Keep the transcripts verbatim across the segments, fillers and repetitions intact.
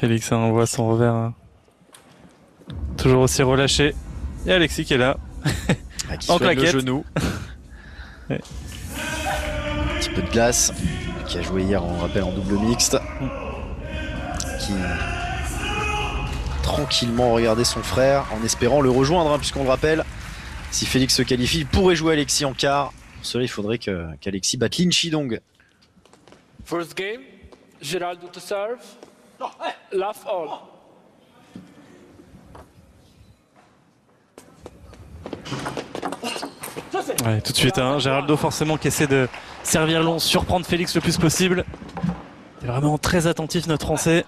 Félix, hein, on voit son revers. Hein. Toujours aussi relâché. Et Alexis qui est là. Ah, qui en soigne claquette. le genou. Ouais. Un petit peu de glace. Qui a joué hier, on rappelle, en double mixte. Mm. Qui tranquillement regardait son frère en espérant le rejoindre, hein, puisqu'on le rappelle, si Félix se qualifie, il pourrait jouer Alexis en quart. Pour cela, il faudrait que, qu'Alexis batte Lin Chidong. First game, Geraldo to serve. Love all. Ouais, tout de suite, hein, Geraldo forcément qui essaie de servir long, surprendre Félix le plus possible. Il est vraiment très attentif notre Français.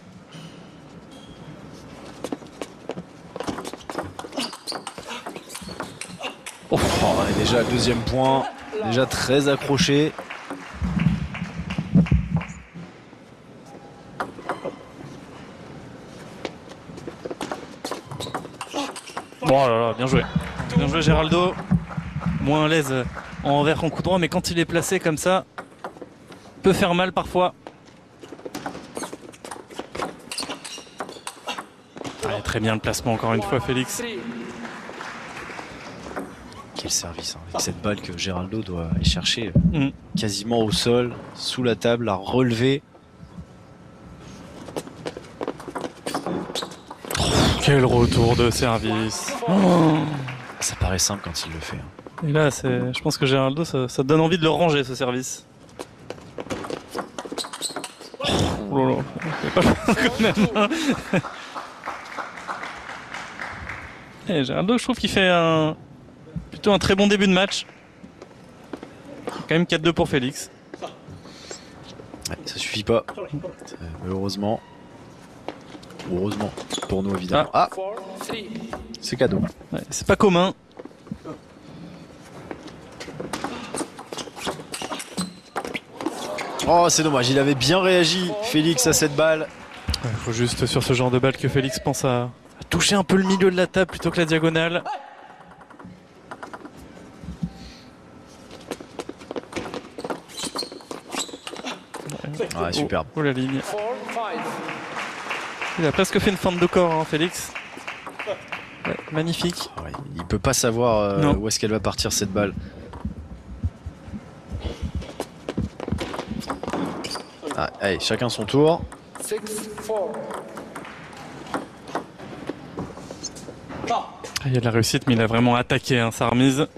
Oh, et déjà le deuxième point, déjà très accroché. Oh là là, bien joué. Bien joué Geraldo. Moins à l'aise en envers qu'en coup droit, mais quand il est placé comme ça, peut faire mal parfois. Ouais, très bien le placement encore une fois Félix. Quel service, hein, avec cette balle que Geraldo doit aller chercher mm. quasiment au sol, sous la table, à relever. Oh, quel retour de service. Oh. Ça paraît simple quand il le fait. Hein. Et là, c'est, je pense que Geraldo, ça, ça donne envie de le ranger ce service. Oh là là, c'est pas quand même. Et Geraldo, je trouve qu'il fait un plutôt un très bon début de match. Quand même quatre deux pour Félix. Ouais, ça suffit pas. Malheureusement. Heureusement pour nous évidemment. Ah, ah c'est cadeau. Ouais, c'est pas commun. Oh, c'est dommage, il avait bien réagi Félix à cette balle. Il faut juste sur ce genre de balle que Félix pense à, à toucher un peu le milieu de la table plutôt que la diagonale. Ouais, superbe. Oh, oh la ligne. Il a presque fait une fente de corps, hein, Félix. Ouais, magnifique. Ouais, il peut pas savoir euh, où est-ce qu'elle va partir cette balle. Ah, allez, chacun son tour. Il y a de la réussite, mais il a vraiment attaqué hein, sa remise.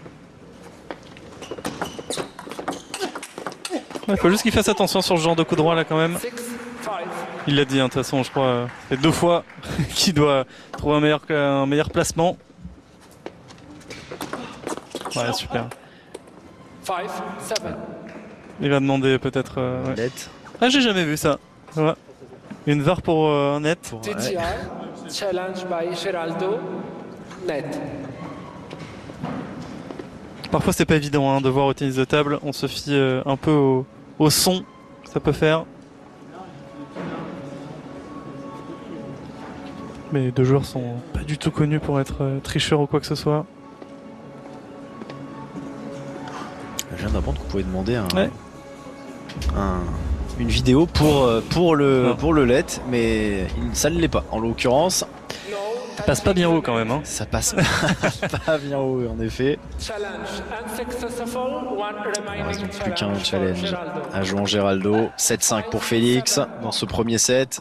Il ouais, faut juste qu'il fasse attention sur ce genre de coup droit là quand même. Il l'a dit, de hein, toute façon, je crois, c'est deux fois qu'il doit trouver un meilleur, un meilleur placement. Ouais, super. Il va demander peut-être. Euh, ouais. Ah, j'ai jamais vu ça. Ouais. Une V A R pour euh, un net. Pour, ouais. Challenge by Geraldo. Net. Parfois, c'est pas évident hein, de voir au tennis de table. On se fie euh, un peu au, au son que ça peut faire. Mais les deux joueurs sont pas du tout connus pour être euh, tricheurs ou quoi que ce soit. Je viens d'apprendre qu'on pouvait demander un, ouais. un, une vidéo pour, pour le, pour le L E T, mais ça ne l'est pas. En l'occurrence, ça passe pas bien haut quand même. Hein. Ça passe pas bien haut, en effet. Il ne reste plus qu'un challenge à jouer en Geraldo. sept cinq pour Félix dans ce premier set.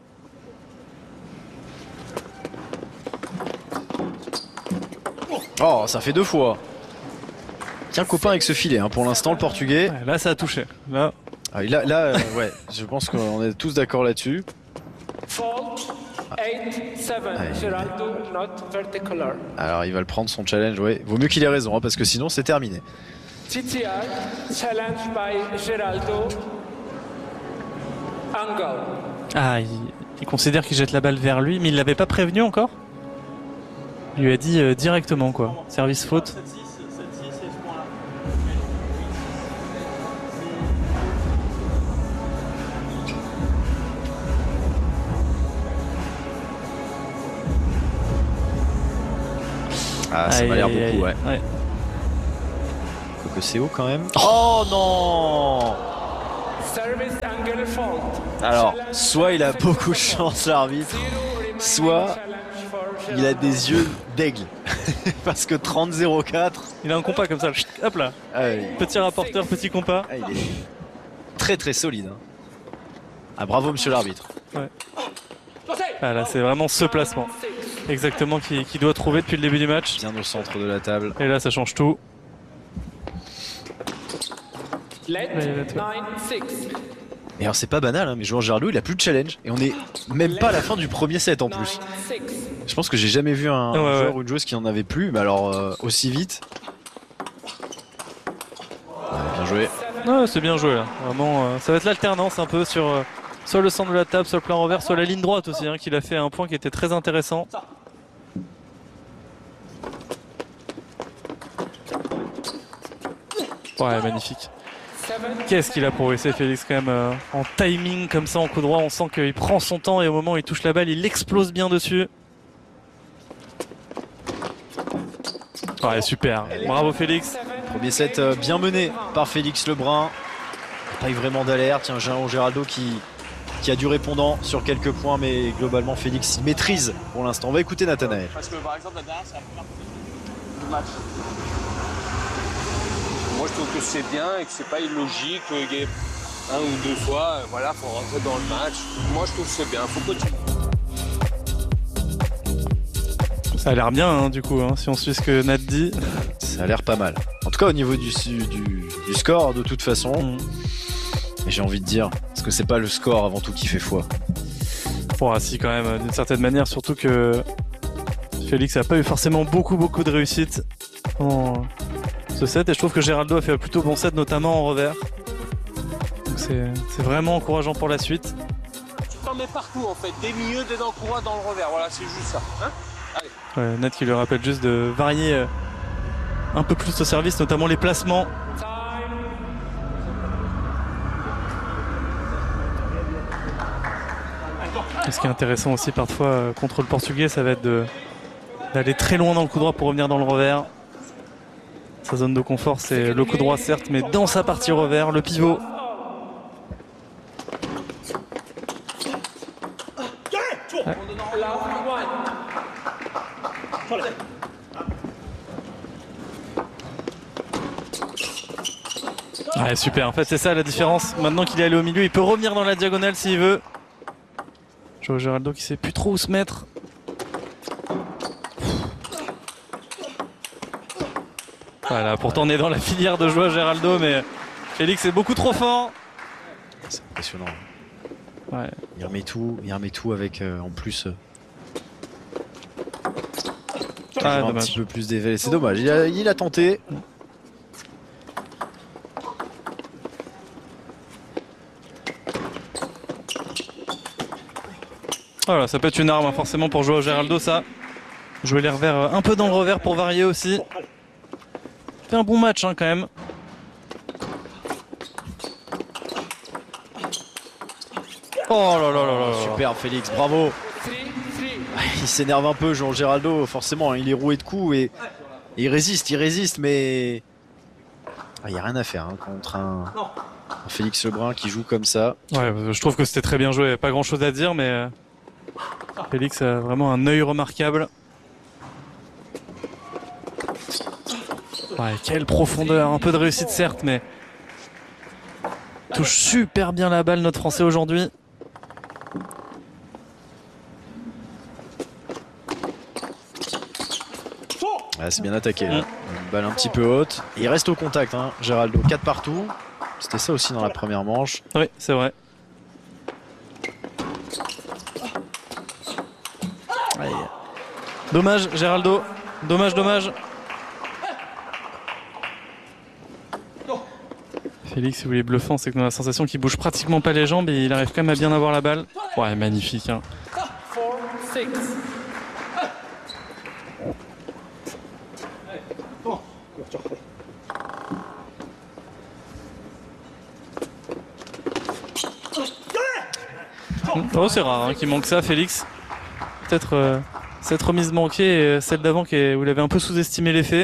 Oh, ça fait deux fois. Tiens, copain avec ce filet, hein, pour l'instant, le portugais. Ouais, là, ça a touché. Là, ah, là, là euh, ouais, je pense qu'on est tous d'accord là-dessus. Alors, il va le prendre son challenge, ouais. Vaut mieux qu'il ait raison, hein, parce que sinon, c'est terminé. T T R, challenge by Geraldo. Angle. Ah, il, il considère qu'il jette la balle vers lui, mais il l'avait pas prévenu encore. Il lui a dit euh, directement, quoi. Service faute. Ah, ça m'a l'air beaucoup, ouais. ouais. Quoique c'est haut quand même. Oh non! Service angle fault. Alors, Challenge soit il a by beaucoup de six chance, l'arbitre, remaining soit challenge for il a Geraldo. des yeux d'aigle. Parce que trente zéro quatre, Il a un compas comme ça, chut, hop là. ah, il, Petit rapporteur, petit compas. ah, il est très très solide. hein. Ah, bravo monsieur l'arbitre. Ah là, c'est vraiment ce placement exactement qu'il qu'il doit trouver depuis le début du match. Bien au centre de la table. Et là, ça change tout. Let Ouais, il va tout. nine six. Et alors c'est pas banal, hein, mais joueur Geraldo, il a plus de challenge. Et on est même pas à la fin du premier set en plus. nine six. Je pense que j'ai jamais vu un, Ouais, un joueur ouais. ou une joueuse qui en avait plus, mais alors euh, aussi vite. Ouais, bien joué. Ah, c'est bien joué là. Vraiment, euh, ça va être l'alternance un peu sur euh, soit le centre de la table, soit le plan revers, soit la ligne droite aussi, hein, qu'il a fait un point qui était très intéressant. Ouais, magnifique. Seven. Qu'est-ce qu'il a progressé Félix quand même euh, en timing comme ça en coup droit, on sent qu'il prend son temps et au moment où il touche la balle, il explose bien dessus. Ouais, super. Bravo Félix. Premier set euh, bien mené par Félix Lebrun. Pas eu vraiment d'alerte. Tiens, Jean Geraldo qui, qui a du répondant sur quelques points, mais globalement Félix il maîtrise pour l'instant. On va écouter Nathanaël. Parce que par exemple, la dernière, c'est la première partie du match. Moi, je trouve que c'est bien et que c'est pas illogique qu'il y ait un ou deux fois, euh, voilà, faut rentrer dans le match. Moi, je trouve que c'est bien. Faut continuer. Ça a l'air bien hein, du coup, hein, si on suit ce que Nat dit. Ça a l'air pas mal. En tout cas au niveau du, du, du score de toute façon. Mm. Et j'ai envie de dire, parce que c'est pas le score avant tout qui fait foi. Bon, ah, si quand même, d'une certaine manière, surtout que Félix n'a pas eu forcément beaucoup beaucoup de réussite pendant ce set et je trouve que Geraldo a fait un plutôt bon set, notamment en revers. Donc c'est c'est vraiment encourageant pour la suite. Tu t'en mets partout, en fait. Des milieux, des dans le courant, dans le revers. Voilà, c'est juste ça. Hein. Ouais, Nat qui lui rappelle juste de varier euh, un peu plus au service, notamment les placements. Time. Et ce qui est intéressant aussi parfois euh, contre le portugais, ça va être de- d'aller très loin dans le coup droit pour revenir dans le revers. Sa zone de confort, c'est le coup droit certes, mais dans sa partie revers, le pivot. Last one. Ouais, super. En fait, c'est ça la différence. Maintenant qu'il est allé au milieu, il peut revenir dans la diagonale s'il veut. Joao Geraldo qui sait plus trop où se mettre. Voilà, pourtant on est dans la filière de Joao Geraldo, mais Félix est beaucoup trop fort. C'est impressionnant. Ouais. Il remet tout, il remet tout avec euh, en plus euh, Ah, un dommage. petit peu plus d'éveil. C'est dommage. Il a, il a tenté. Voilà, ça peut être une arme hein, forcément pour jouer au Geraldo, ça. Jouer les revers euh, un peu dans le revers pour varier aussi. Fait un bon match hein, quand même. Oh là là là là là. Super Félix, bravo. Three three. Il s'énerve un peu, Jean Geraldo, forcément, hein, il est roué de coups et, et il résiste, il résiste, mais ah, il n'y a rien à faire hein, contre un, un Félix Lebrun qui joue comme ça. Ouais, je trouve que c'était très bien joué. Pas grand chose à dire, mais euh, Félix a vraiment un œil remarquable. Ouais, quelle profondeur, un peu de réussite certes, mais touche super bien la balle notre Français aujourd'hui. Ouais, c'est bien attaqué. Là. Une balle un petit peu haute. Et il reste au contact, hein, Geraldo. quatre partout. C'était ça aussi dans la première manche. Oui, c'est vrai. Aïe. Dommage, Geraldo. Dommage, dommage. Félix, si vous voulez bluffant, c'est que dans la sensation qu'il bouge pratiquement pas les jambes et il arrive quand même à bien avoir la balle. Ouais, magnifique. Hein. Four six. Oh, c'est rare hein, qu'il manque ça, Félix. Peut-être euh, cette remise manquée et euh, celle d'avant qui est- où il avait un peu sous-estimé l'effet.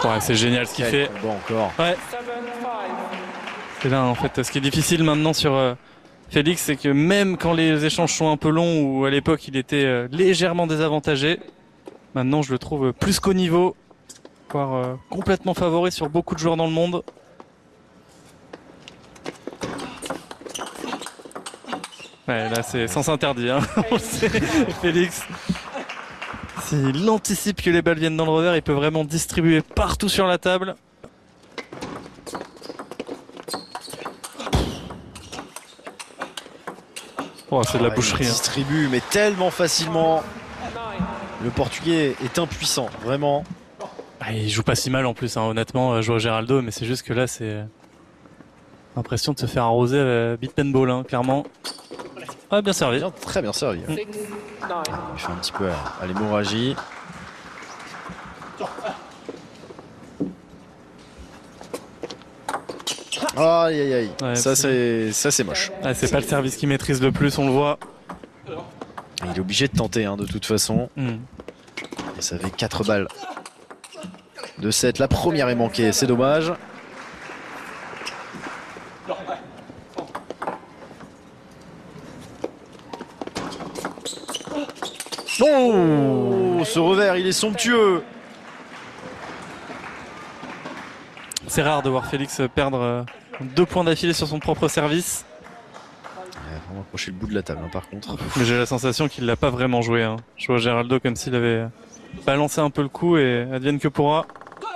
Ouais, c'est génial ce qu'il fait. Bon encore. Ouais. C'est là en fait ce qui est difficile maintenant sur euh, Félix, c'est que même quand les échanges sont un peu longs ou à l'époque il était euh, légèrement désavantagé, maintenant je le trouve plus qu'au niveau, voire euh, complètement favori sur beaucoup de joueurs dans le monde. Ouais, là c'est sens interdit, hein. On le sait, Félix. S'il anticipe que les balles viennent dans le revers, il peut vraiment distribuer partout sur la table. Oh, c'est de la Ouais, boucherie. il Hein. distribue, mais tellement facilement. Le Portugais est impuissant, vraiment. Ah, il joue pas si mal en plus, hein, honnêtement, João Geraldo, mais c'est juste que là, c'est l'impression de se faire arroser à beat pen ball, hein, clairement. Ah, bien servi. Bien, très bien servi. Mm. Il fait un petit peu à, à l'hémorragie. Aïe aïe aïe. Ouais, ça c'est- c'est ça c'est moche. Ah, c'est pas le service qui maîtrise le plus, on le voit. Il est obligé de tenter hein, de toute façon. Mm. Et ça fait quatre balles de sept. La première est manquée, c'est dommage. Oh, ce revers, il est somptueux. C'est rare de voir Félix perdre euh, deux points d'affilée sur son propre service. Il a vraiment approché le bout de la table, hein, par contre. Mais j'ai la sensation qu'il l'a pas vraiment joué. Hein. Je vois Geraldo comme s'il avait balancé un peu le coup et advienne que pourra.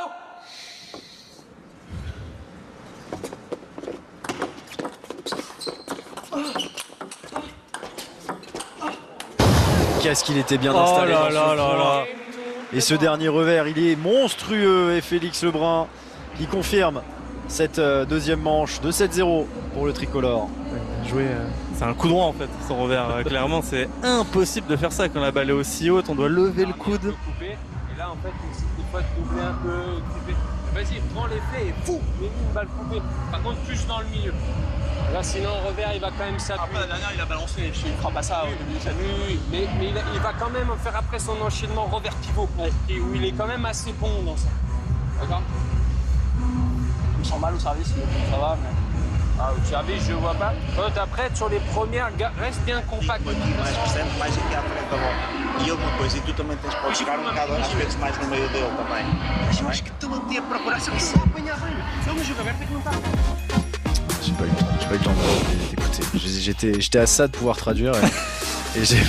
Qu'est-ce qu'il était bien Oh installé là dans là ce là point. là. Et ce dernier revers, il est monstrueux. Et Félix Lebrun, qui confirme cette euh, deuxième manche de sept zéro pour le tricolore. Jouer, euh, c'est un coup droit en fait, son revers. Euh, clairement, c'est impossible de faire ça quand la balle est aussi haute. On doit lever le coude. Et là, en fait, il faut doubler un peu. Vas-y, prends l'effet et fou, mets une balle coupée. Par contre, plus dans le milieu. Là, sinon, au revers, il va quand même s'appuyer. Après, la dernière, il a balancé. Il ne fera pas ça au début. Ça. Oui, oui, mais, mais il, a, il va quand même faire après son enchaînement revers pivot, ouais, où il est quand même assez bon dans ça. D'accord. Il me sent mal au service, ça va, mais. Ah, au service, je vois pas. Quand après, sur les premières, reste bien compact. Mais mais aqui à frente da bola. E uma coisa, e tu também tens pode chegar um bocado às vezes mais no meio dele também. Mas eu acho que tu manter a procurar se só apanhar bem. Não, mas o Roberto é que não está. J'ai pas eu le temps, j'ai pas eu le temps de- d'écouter. J'ai- J'étais, j'étais à ça de pouvoir traduire et, et j'ai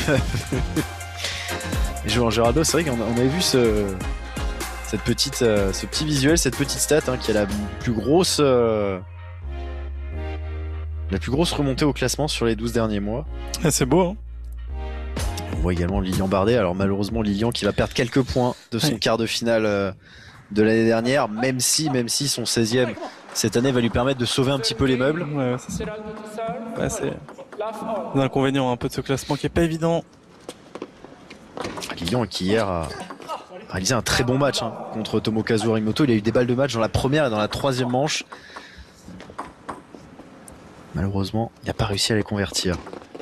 et João Geraldo, c'est vrai qu'on a- on avait vu ce, cette petite, euh, ce petit visuel, cette petite stat hein, qui est la plus grosse, euh, la plus grosse remontée au classement sur les douze derniers mois. Ah, c'est beau. Hein. On voit également Lilian Bardet. Alors malheureusement Lilian qui va perdre quelques points de son Ouais. quart de finale euh, de l'année dernière, même si, même si son seizième cette année va lui permettre de sauver un petit peu les meubles. Ouais, c'est ouais, c'est l'inconvénient un peu de ce classement qui est pas évident. Lilian qui hier a réalisé un très bon match hein, contre Tomokazu Horimoto. Il a eu des balles de match dans la première et dans la troisième manche. Malheureusement, il n'a pas réussi à les convertir.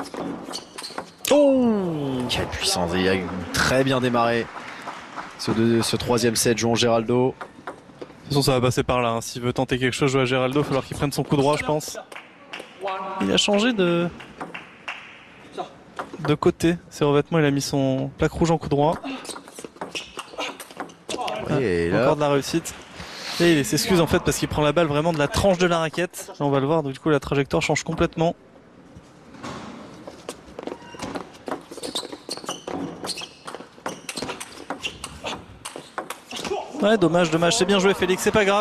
Oh, quelle puissance! Il a eu très bien démarré ce, deux- ce troisième set, João Geraldo. De toute façon, ça va passer par là. Hein. S'il veut tenter quelque chose, jouer à Geraldo, il va falloir qu'il prenne son coup droit, je pense. Il a changé de de côté. Ses revêtements, il a mis son plaque rouge en coup droit. Et là, Encore de la réussite. Et il s'excuse en fait parce qu'il prend la balle vraiment de la tranche de la raquette. Là, on va le voir, donc du coup la trajectoire change complètement. Ouais, dommage, dommage. C'est bien joué Félix, c'est pas grave.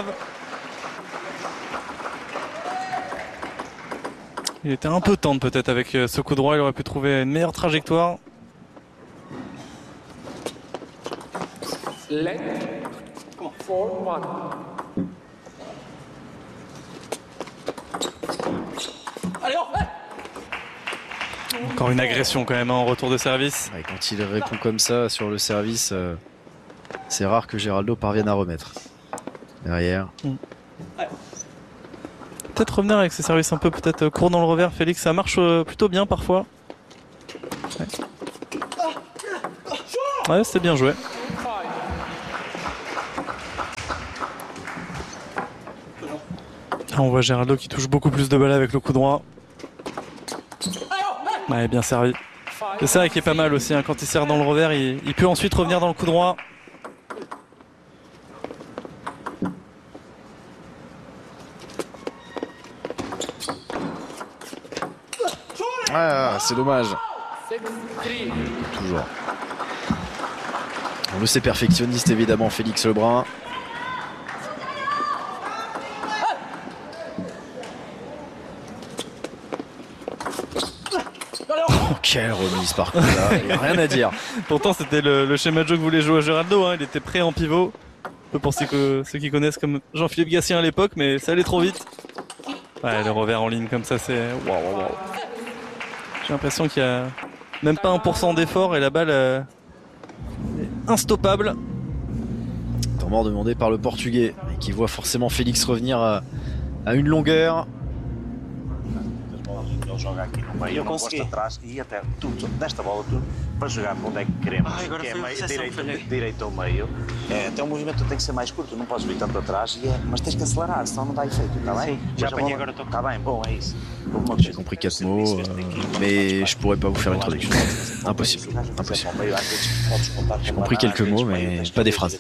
Il était un peu tendre peut-être avec euh, ce coup droit, il aurait pu trouver une meilleure trajectoire. Let four one. Encore une agression quand même hein, en retour de service. ouais, quand il répond comme ça sur le service, euh, c'est rare que Geraldo parvienne à remettre. Derrière. Peut-être revenir avec ses services un peu peut-être euh, courts dans le revers, Félix, ça marche euh, plutôt bien parfois. Ouais, ouais c'était bien joué. Là, on voit Geraldo qui touche beaucoup plus de balles avec le coup droit. Ouais, bien servi. C'est ça qui est pas mal aussi, hein. Quand il sert dans le revers, il, il peut ensuite revenir dans le coup droit. Ah, c'est dommage. Toujours. On le sait, perfectionniste évidemment, Félix Lebrun. Oh, quelle remise par contre là, il n'y a rien à dire. Pourtant c'était le, le schéma de jeu que voulait jouer Geraldo, hein. Il était prêt en pivot. Un peu pour ceux, que, ceux qui connaissent comme Jean-Philippe Gatien à l'époque, mais ça allait trop vite. Ouais, le revers en ligne comme ça, c'est... Wow, wow, wow. J'ai l'impression qu'il y a même pas un pour cent d'effort et la balle euh, est instoppable. Temps mort demandé par le Portugais, et qui voit forcément Félix revenir à, à une longueur. Ele joga aqui no meio, não gosta atrás e até tu desta bola tu para jogar para onde é que queremos, Ai, agora que é foi meio, a recepção, direito, falhei. direito ao meio. É, até o movimento tem que ser mais curto, não podes vir tanto atrás, e é, mas tens que acelerar, senão não dá efeito, está bem? Sim, já Mas a apanhei, bola- agora estou. Tá bem, bom, é isso. Uma J'ai coisa, compris o quatre serviço mots, deste aqui, euh, mais je pourrais pas vous faire une traduction. Impossible, impossible. J'ai compris quelques mots, mais pas des phrases.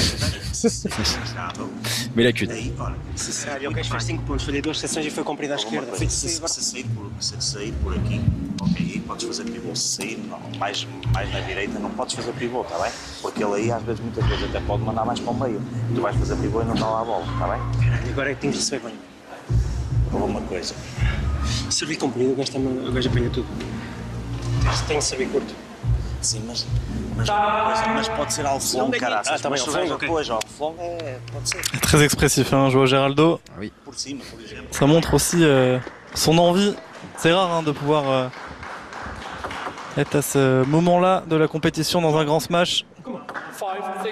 Mais la cute. Daí, olha, se sair Olha, o Queijo fez cinco pontos, falhei duas recepções e foi comprido à Uma esquerda. coisa, Fez se, agora. se sair por, se sair por aqui, ok, aí podes fazer pivô. Se sair não, mais, mais na direita, não podes fazer pivô, está bem? Porque ele aí, às vezes, muitas vezes, até pode mandar mais para o meio. Tu vais fazer pivô e não dá lá a bola, está bem? Caralho, agora é que tens de saber bem. Ou uma coisa. Servir comprido, o gajo também- o gajo apanha tudo. Tens- Tem de saber curto. Sim, mas, mas, uma coisa, mas pode ser alflong, Longa é caraças. que- Ah, tá mas bem, se o alflong, gajo ok. depois, alflong é, pode ser. Très expressif, hein, joueur Geraldo. Por cima, por exemplo. Ça montre aussi euh, son envie. C'est rare hein, de pouvoir euh, être à ce moment-là de la compétition dans un grand smash. Five, six.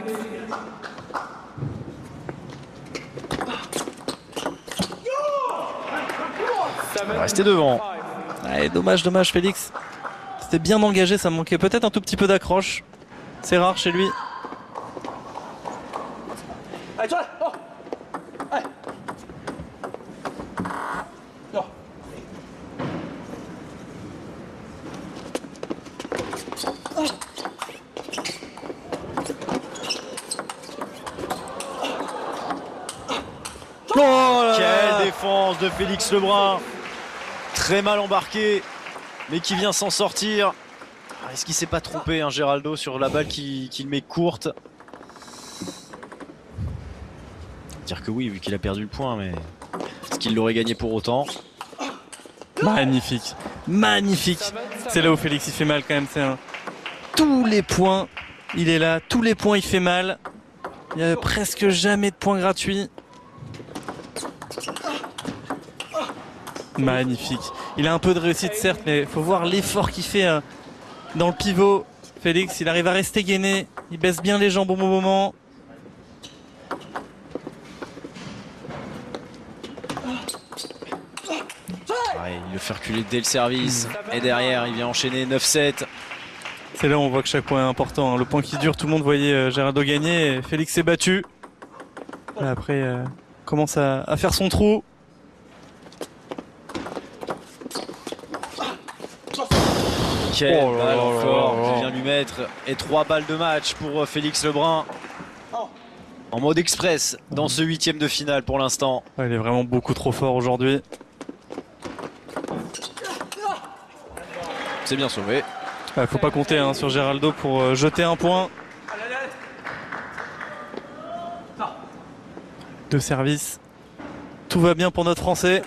Seven, Restez devant. five. Ouais, dommage, dommage Félix. C'était bien engagé, ça manquait peut-être un tout petit peu d'accroche. C'est rare chez lui. Allez, toi, oh. Allez. Non. Oh là là. Quelle défense de Félix Lebrun. Très mal embarqué, mais qui vient s'en sortir. Ah, est-ce qu'il s'est pas trompé, hein, Geraldo, sur la balle qu'il qu'il met courte? Dire que oui, vu qu'il a perdu le point, mais est-ce qu'il l'aurait gagné pour autant? Magnifique, magnifique. C'est là où Félix il fait mal quand même. C'est un... Tous les points, il est là. Tous les points, il fait mal. Il n'y a presque jamais de points gratuits. Magnifique. Il a un peu de réussite certes, mais il faut voir l'effort qu'il fait euh, dans le pivot. Félix, il arrive à rester gainé. Il baisse bien les jambes au bon moment. Ouais, il le fait reculer dès le service. Et derrière, il vient enchaîner neuf sept. C'est là où on voit que chaque point est important, hein. Le point qui dure, tout le monde voyait euh, Geraldo gagner. Et Félix s'est battu. Là, après, euh, commence à, à faire son trou. Quel Oh là balle là en là forme là qui là. vient lui mettre. Et trois balles de match pour euh, Félix Lebrun. En mode express dans ce huitième de finale pour l'instant. Ouais, il est vraiment beaucoup trop fort aujourd'hui. C'est bien sauvé. Il faut pas compter hein, sur Geraldo pour euh, jeter un point. De service. Tout va bien pour notre Français.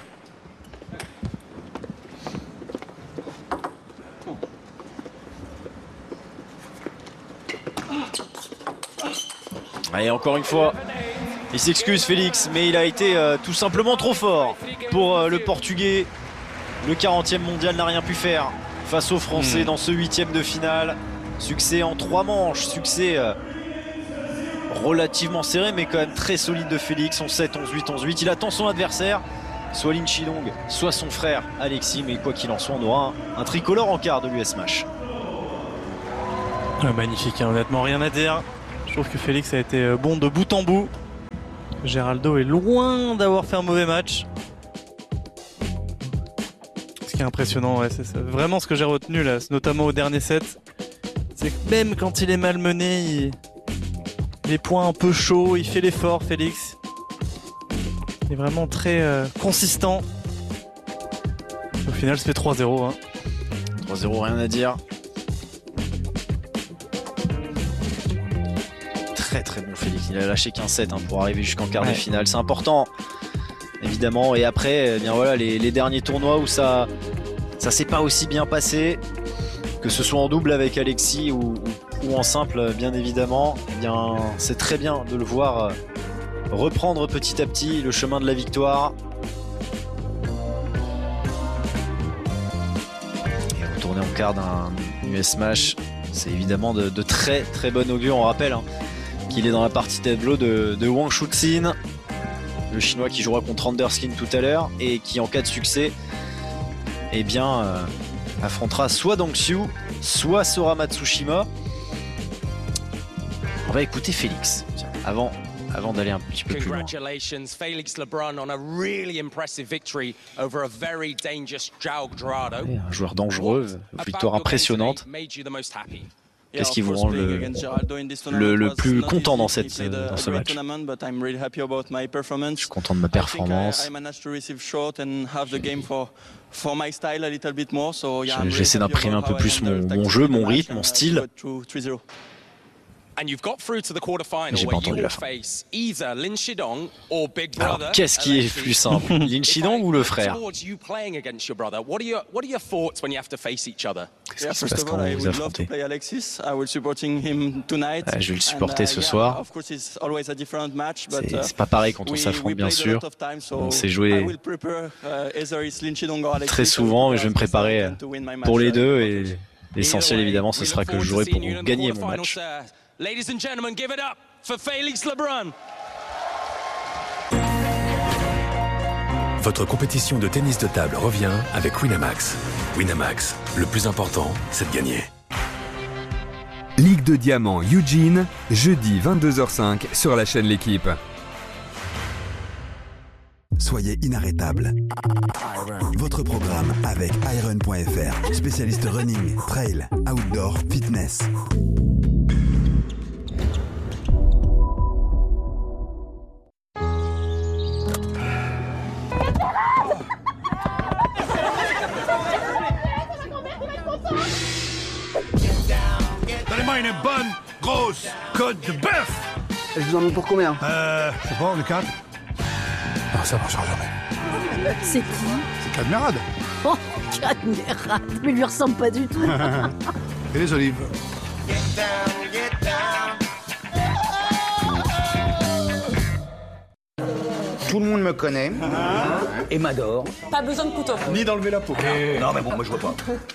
Et encore une fois, il s'excuse Félix, mais il a été euh, tout simplement trop fort pour euh, le Portugais. Le quarantième mondial n'a rien pu faire face aux Français Hmm. dans ce huitième de finale. Succès en trois manches, succès euh, relativement serré, mais quand même très solide de Félix. En sept, onze, huit, onze, huit. Il attend son adversaire, soit Lin Chilong, soit son frère Alexis, mais quoi qu'il en soit, on aura un, un tricolore en quart de l'U S Match. Ouais, magnifique, hein, honnêtement, rien à dire. Je trouve que Félix a été bon de bout en bout. Geraldo est loin d'avoir fait un mauvais match. qui est impressionnant, ouais, c'est ça. Vraiment ce que j'ai retenu là, notamment au dernier set, c'est que même quand il est malmené, il... les points un peu chauds, il fait l'effort, Félix. Il est vraiment très euh, consistant. Au final, ça fait trois zéro. Hein. trois zéro, rien à dire. Très très bon Félix, il a lâché qu'un set hein, pour arriver jusqu'en quart ouais. de finale, c'est important évidemment. Et après, eh bien voilà, les, les derniers tournois où ça ça s'est pas aussi bien passé, que ce soit en double avec Alexis ou, ou, ou en simple bien évidemment, eh bien c'est très bien de le voir reprendre petit à petit le chemin de la victoire. Et retourner en quart d'un U S Match, c'est évidemment de, de très très bon augure. On rappelle hein, qu'il est dans la partie tableau de, de Wang Shuxin, le chinois qui jouera contre Anderskin tout à l'heure et qui en cas de succès eh bien, euh, affrontera soit Dong Xiu, soit Sora Matsushima. On va écouter Félix tiens, avant, avant d'aller un petit peu plus loin. Congratulations, Felix Lebrun on a really impressive victory over a very dangerous João Grado. Un joueur dangereux, victoire impressionnante. Qu'est-ce qui vous rend le, le, le plus content dans, cette, dans ce match? Je suis content de ma performance. J'essaie d'imprimer un peu plus mon, mon jeu, mon rythme, mon style. J'ai pas entendu la fin. Alors, qu'est-ce qui est plus simple, Lin Shidong ou le frère? Qu'est-ce qui se passe quand vous vous affrontez? Ah, je vais le supporter ce soir. C'est pas pareil quand on s'affronte, bien sûr. On s'est joué très souvent et je vais me préparer pour les deux. Et l'essentiel, évidemment, ce sera que je jouerai pour gagner mon match. Ladies and gentlemen, give it up for Felix Lebrun. Votre compétition de tennis de table revient avec Winamax. Winamax, le plus important, c'est de gagner. Ligue de Diamant Eugene, jeudi vingt-deux heures cinq sur la chaîne L'Équipe. Soyez inarrêtable. Votre programme avec Iron point F R, spécialiste running, trail, outdoor, fitness. Donnez-moi une bonne grosse côte de bœuf. Je vous en mets pour combien? Euh, je sais pas, on est quatre. Non, ça marchera jamais. C'est qui? C'est Cadmerade. Oh, Cadmerade. Mais il lui ressemble pas du tout. Et les olives. Tout le monde me connaît et m'adore. Pas besoin de couteau. Ni d'enlever la peau. Non mais bon, moi je vois pas.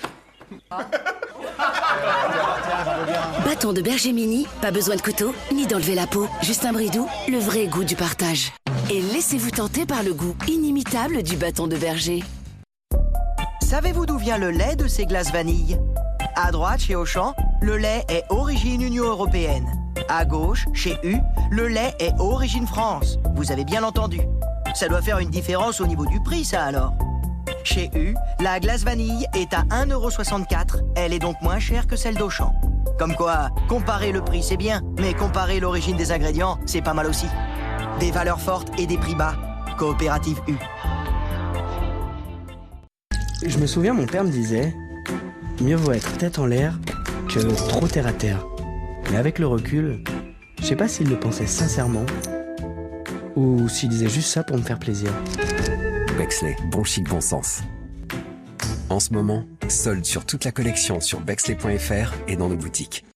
Bâton de berger mini, pas besoin de couteau, ni d'enlever la peau. Juste un bridou, le vrai goût du partage. Et laissez-vous tenter par le goût inimitable du bâton de berger. Savez-vous d'où vient le lait de ces glaces vanille? À droite, chez Auchan, le lait est origine Union européenne. À gauche, chez U, le lait est origine France. Vous avez bien entendu. Ça doit faire une différence au niveau du prix, ça alors. Chez U, la glace vanille est à un euro soixante-quatre. Elle est donc moins chère que celle d'Auchan. Comme quoi, comparer le prix, c'est bien, mais comparer l'origine des ingrédients, c'est pas mal aussi. Des valeurs fortes et des prix bas. Coopérative U. Je me souviens, mon père me disait, mieux vaut être tête en l'air que trop terre à terre. Mais avec le recul, je sais pas s'il le pensait sincèrement ou s'il disait juste ça pour me faire plaisir. Bexley, bon chic, bon sens. En ce moment, solde sur toute la collection sur bexley point F R et dans nos boutiques.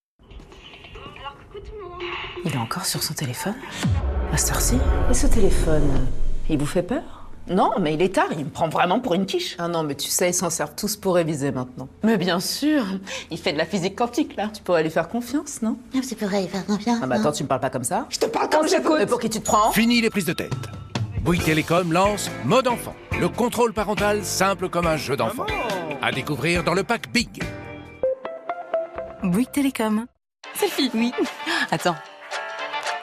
Il est encore sur son téléphone? À cette heure-ci? Et ce téléphone, il vous fait peur? Non, mais il est tard, il me prend vraiment pour une quiche. Ah non, mais tu sais, ils s'en servent tous pour réviser maintenant. Mais bien sûr, il fait de la physique quantique, là. Tu pourrais lui faire confiance, non? Tu pourrais lui faire confiance. Ah bah attends, tu me parles pas comme ça? Je te parle comme j'écoute. Mais pour qui tu te prends? Fini les prises de tête. Bouygues Télécom lance Mode Enfant, le contrôle parental simple comme un jeu d'enfant. À découvrir dans le pack Big. Bouygues Télécom. Selfie, oui. Attends,